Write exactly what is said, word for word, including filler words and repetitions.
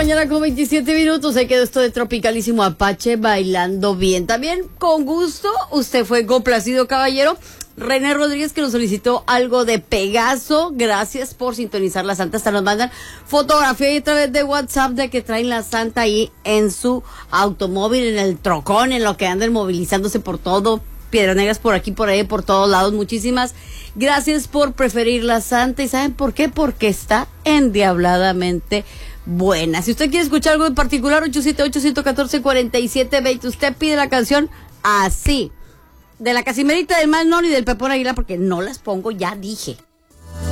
mañana con veintisiete minutos. Se quedó esto de Tropicalísimo Apache bailando bien. También con gusto, usted fue complacido, caballero. René Rodríguez, que nos solicitó algo de Pegaso. Gracias por sintonizar la Santa. Hasta nos mandan fotografía y a través de WhatsApp de que traen la Santa ahí en su automóvil, en el trocón, en lo que andan movilizándose por todo. Piedras Negras por aquí, por ahí, por todos lados. Muchísimas gracias por preferir la Santa. ¿Y saben por qué? Porque está endiabladamente buena. Si usted quiere escuchar algo en particular, ocho siete ocho, uno cuatro, cuatro siete dos cero. Usted pide la canción así. De la Casimerita, del Mal Noni y del Pepón Aguilar, porque no las pongo, ya dije.